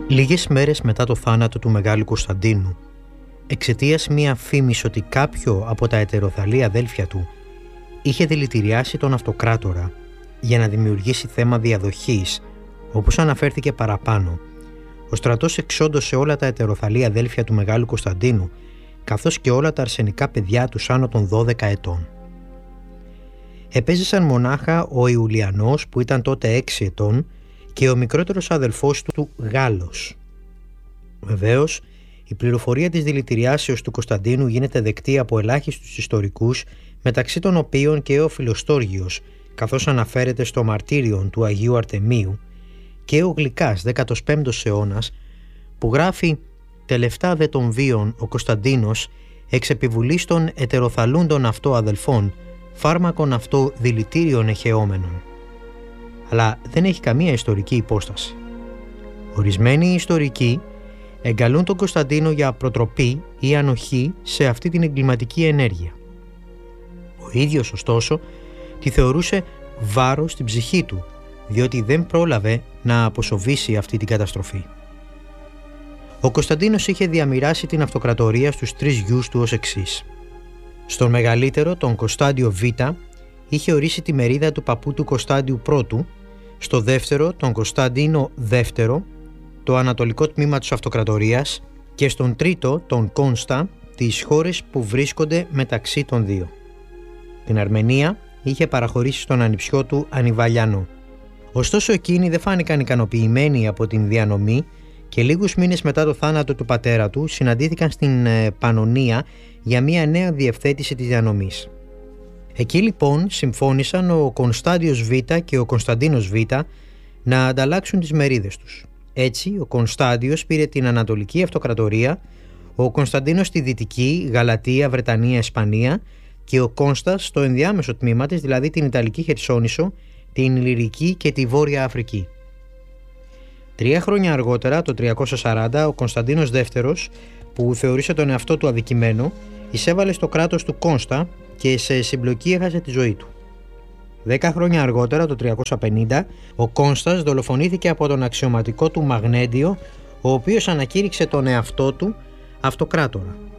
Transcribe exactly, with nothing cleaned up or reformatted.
Λίγες μέρες μετά το θάνατο του Μεγάλου Κωνσταντίνου, εξαιτίας μια φήμης ότι κάποιο από τα ετεροθαλή αδέλφια του είχε δηλητηριάσει τον αυτοκράτορα για να δημιουργήσει θέμα διαδοχής, όπως αναφέρθηκε παραπάνω, ο στρατός εξόντωσε όλα τα ετεροθαλή αδέλφια του Μεγάλου Κωνσταντίνου, καθώς και όλα τα αρσενικά παιδιά τους άνω των δώδεκα ετών. Επέζησαν μονάχα ο Ιουλιανός, που ήταν τότε έξι ετών, και ο μικρότερος αδελφός του Γάλλος. Βεβαίως, η πληροφορία της δηλητηριάσεως του Κωνσταντίνου γίνεται δεκτή από ελάχιστους ιστορικούς, μεταξύ των οποίων και ο Φιλοστόργιος, καθώς αναφέρεται στο μαρτύριον του Αγίου Αρτεμίου, και ο Γλυκάς, δέκατος πέμπτος αιώνας, που γράφει «Τελευτά δε των βίων ο Κωνσταντίνος εξ επιβουλής των ετεροθαλούντων αυτό αδελφών, φάρμακον αυτό δηλητήριον εχεόμενον». Αλλά δεν έχει καμία ιστορική υπόσταση. Ορισμένοι ιστορικοί εγκαλούν τον Κωνσταντίνο για προτροπή ή ανοχή σε αυτή την εγκληματική ενέργεια. Ο ίδιος, ωστόσο, τη θεωρούσε βάρος στην ψυχή του, διότι δεν πρόλαβε να αποσοβήσει αυτή την καταστροφή. Ο Κωνσταντίνος είχε διαμοιράσει την αυτοκρατορία στους τρεις γιους του ως εξής. Στον μεγαλύτερο, τον Κωνστάντιο Β, είχε ορίσει τη μερίδα του παππού του Κωνστάντιου Πρώτου, στο δεύτερο, τον Κωνσταντίνο Δεύτερο, το ανατολικό τμήμα της αυτοκρατορίας, και στον τρίτο, τον Κόνστα, τις χώρες που βρίσκονται μεταξύ των δύο. Την Αρμενία είχε παραχωρήσει στον ανιψιό του Ανιβαλιανό. Ωστόσο εκείνοι δεν φάνηκαν ικανοποιημένοι από την διανομή και λίγους μήνες μετά το θάνατο του πατέρα του συναντήθηκαν στην Πανωνία για μια νέα διευθέτηση της διανομής. Εκεί λοιπόν συμφώνησαν ο Κωνστάντιος Β και ο Κωνσταντίνος Β να ανταλλάξουν τις μερίδες τους. Έτσι ο Κωνστάντιος πήρε την Ανατολική Αυτοκρατορία, ο Κωνσταντίνος τη Δυτική, Γαλατία, Βρετανία, Ισπανία, και ο Κόνστας στο ενδιάμεσο τμήμα της, δηλαδή την Ιταλική Χερσόνησο, την Ιλλυρική και τη Βόρεια Αφρική. Τρία χρόνια αργότερα, το τριακόσια σαράντα, ο Κωνσταντίνος Δεύτερος, που θεωρήσε τον εαυτό του αδικημένο, εισέβαλε στο κράτος του Κόνστα και σε συμπλοκή έχασε τη ζωή του. Δέκα χρόνια αργότερα, το τριακόσια πενήντα, ο Κόνστας δολοφονήθηκε από τον αξιωματικό του Μαγνέντιο, ο οποίος ανακήρυξε τον εαυτό του αυτοκράτορα.